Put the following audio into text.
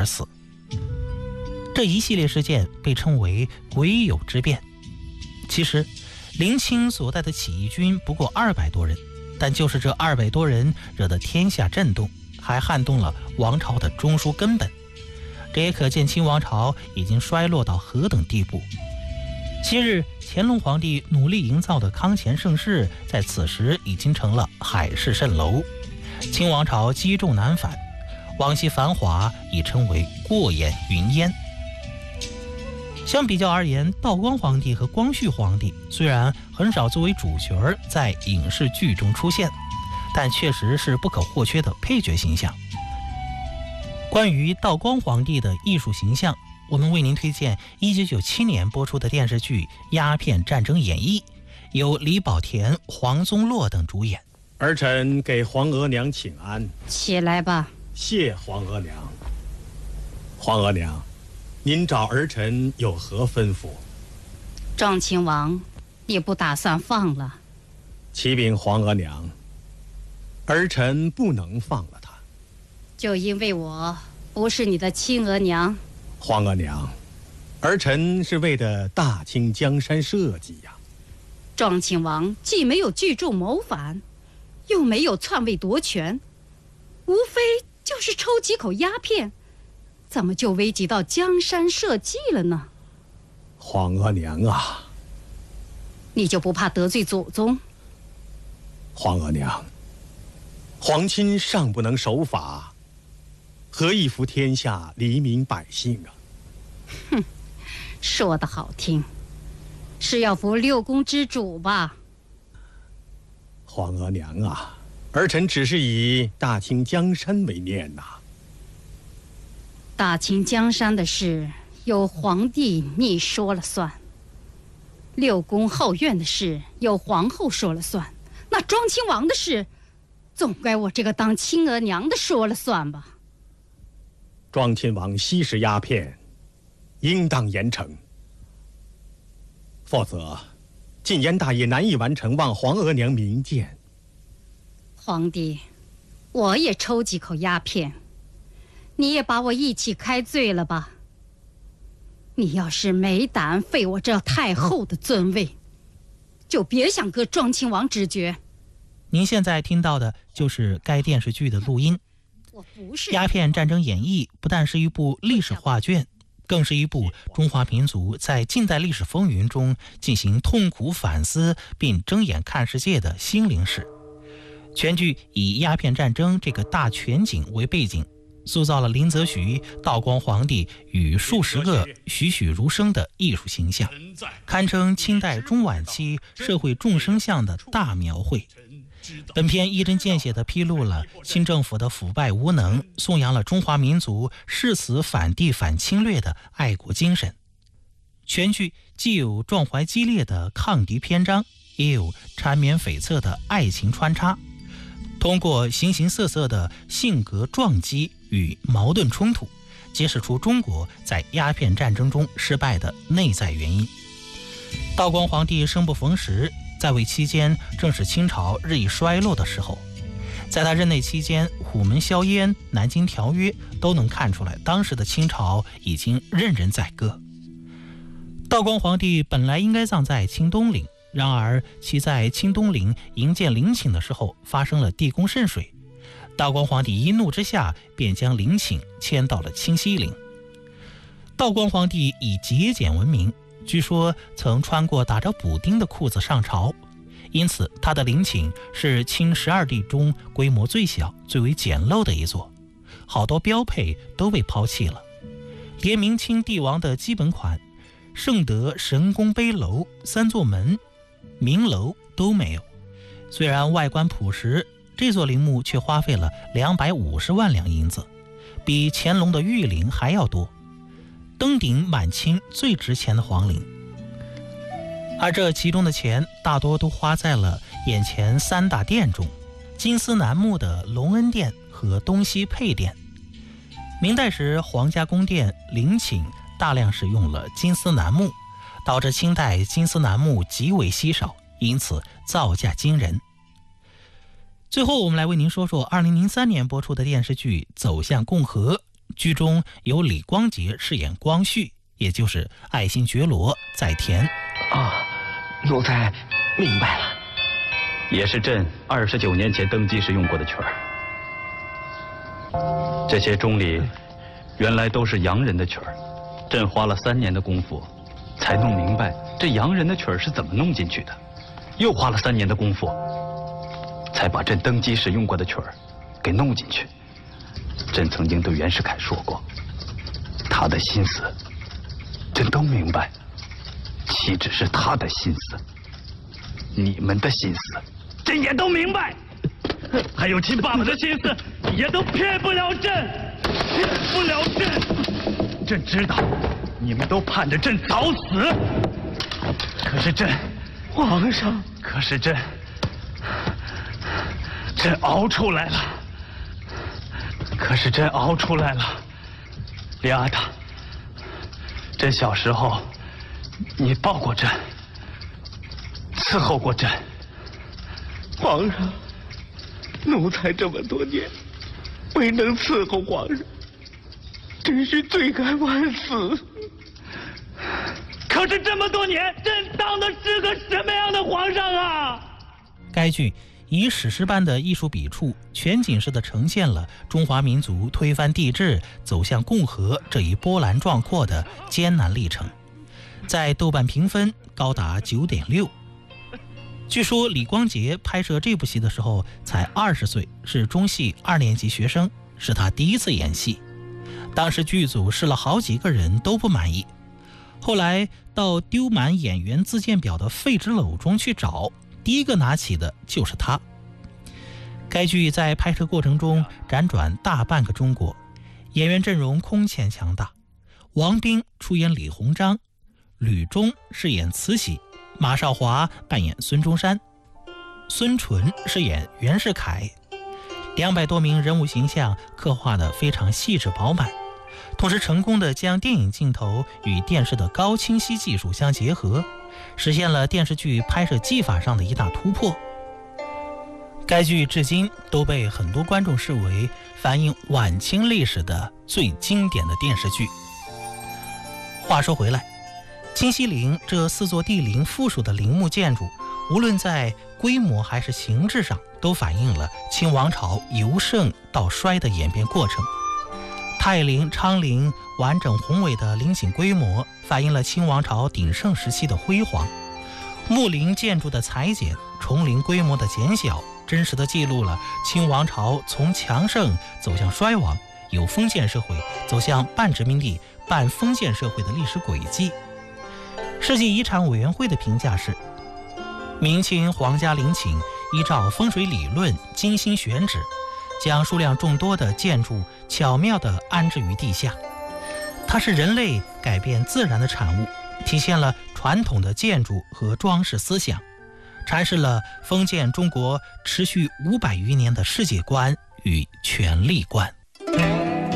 死。这一系列事件被称为癸酉之变。其实林清所带的起义军不过200多人，但就是这200多人惹得天下震动，还撼动了王朝的中枢根本。这也可见清王朝已经衰落到何等地步。昔日乾隆皇帝努力营造的康乾盛世，在此时已经成了海市蜃楼。清王朝积重难返，往昔繁华已称为过眼云烟。相比较而言，道光皇帝和光绪皇帝虽然很少作为主角在影视剧中出现，但确实是不可或缺的配角形象。关于道光皇帝的艺术形象，我们为您推荐1997年播出的电视剧《鸦片战争演义》，由李保田、黄宗洛等主演。 儿臣给皇额娘请安。 起来吧。 谢皇额娘。皇额娘，您找儿臣有何吩咐？ 庄亲王，你不打算放了？ 启禀皇额娘，儿臣不能放了他。 就因为我不是你的亲额娘？ 皇额娘，儿臣是为了大清江山社稷呀。 庄亲王既没有聚众谋反，又没有篡位夺权，无非就是抽几口鸦片，怎么就危及到江山社稷了呢？ 皇额娘啊， 你就不怕得罪祖宗？ 皇额娘，皇亲尚不能守法，何以服天下黎民百姓啊？ 哼，说得好听，是要服六宫之主吧？ 皇额娘啊，儿臣只是以大清江山为念呐。 大清江山的事由皇帝你说了算，六宫后院的事由皇后说了算，那庄亲王的事总该我这个当亲额娘的说了算吧？ 庄亲王吸食鸦片，应当严惩，否则禁烟大业难以完成，望皇额娘明鉴。 皇帝，我也抽几口鸦片，你也把我一起开罪了吧？你要是没胆废我这太后的尊位，就别想搁庄亲王直爵。 您现在听到的就是该电视剧的录音。《鸦片战争演义》不但是一部历史画卷，更是一部中华民族在近代历史风云中进行痛苦反思并睁眼看世界的心灵史。全剧以鸦片战争这个大全景为背景，塑造了林则徐、道光皇帝与数十个栩栩如生的艺术形象，堪称清代中晚期社会众生相的大描绘。本片一针见血地披露了清政府的腐败无能，颂扬了中华民族誓死反帝反侵略的爱国精神。全剧既有壮怀激烈的抗敌篇章，也有缠绵悱恻的爱情穿插，通过形形色色的性格撞击与矛盾冲突，揭示出中国在鸦片战争中失败的内在原因。道光皇帝生不逢时，在位期间正是清朝日益衰落的时候。在他任内期间，虎门销烟、南京条约都能看出来，当时的清朝已经任人宰割。道光皇帝本来应该葬在清东陵，然而其在清东陵营建陵寝的时候发生了地宫渗水，道光皇帝一怒之下便将陵寝迁到了清西陵。道光皇帝以节俭闻名，据说曾穿过打着补丁的裤子上朝，因此他的陵寝是清12帝中规模最小、最为简陋的一座，好多标配都被抛弃了，连明清帝王的基本款圣德神功碑楼、3座门、明楼都没有。虽然外观朴实，这座陵墓却花费了250万两银子，比乾隆的御陵还要多，登顶满清最值钱的皇陵。而这其中的钱大多都花在了眼前3大殿中，金丝楠木的隆恩殿和东西配殿。明代时皇家宫殿陵寝大量使用了金丝楠木，导致清代金丝楠木极为稀少，因此造价惊人。最后我们来为您说说2003年播出的电视剧《走向共和》， 剧中由李光洁饰演光绪，也就是爱新觉罗在田。 啊，奴才明白了， 也是朕29年前登基时用过的曲儿。这些钟里原来都是洋人的曲儿，朕花了3年的功夫才弄明白这洋人的曲儿是怎么弄进去的，又花了3年的功夫才把朕登基时用过的曲儿给弄进去。朕曾经对袁世凯说过，他的心思朕都明白，岂止是他的心思，你们的心思朕也都明白，还有亲爸爸的心思也都骗不了朕，骗不了朕。朕知道你们都盼着朕早死，可是朕， 皇上， 可是朕熬出来了，可是朕熬出来了。李阿达，朕小时候你抱过朕，伺候过朕。 皇上，奴才这么多年未能伺候皇上，真是罪该万死。 可是这么多年，朕当的是个什么样的皇上啊？ 该剧以史诗般的艺术笔触，全景式地呈现了中华民族推翻帝制、走向共和这一波澜壮阔的艰难历程，在豆瓣评分高达9.6。据说李光洁拍摄这部戏的时候才20岁，是中戏2年级学生，是他第一次演戏。当时剧组试了好几个人都不满意，后来到丢满演员自荐表的废纸篓中去找，第一个拿起的就是他。该剧在拍摄过程中辗转大半个中国，演员阵容空前强大。王斌出演李鸿章，吕中饰演慈禧，马少华扮演孙中山，孙淳饰演袁世凯。200多名人物形象刻画得非常细致饱满，同时成功地将电影镜头与电视的高清晰技术相结合，实现了电视剧拍摄技法上的一大突破。该剧至今都被很多观众视为反映晚清历史的最经典的电视剧。话说回来，清西陵这4座帝陵附属的陵墓建筑，无论在规模还是形制上，都反映了清王朝由盛到衰的演变过程。泰陵、昌陵完整宏伟的陵寝规模，反映了清王朝鼎盛时期的辉煌。墓陵建筑的裁剪、重陵规模的减小，真实地记录了清王朝从强盛走向衰亡，由封建社会走向半殖民地半封建社会的历史轨迹。世纪遗产委员会的评价是，明清皇家陵寝依照风水理论精心选址，将数量众多的建筑巧妙地安置于地下。它是人类改变自然的产物，体现了传统的建筑和装饰思想，阐释了封建中国持续500余年的世界观与权力观。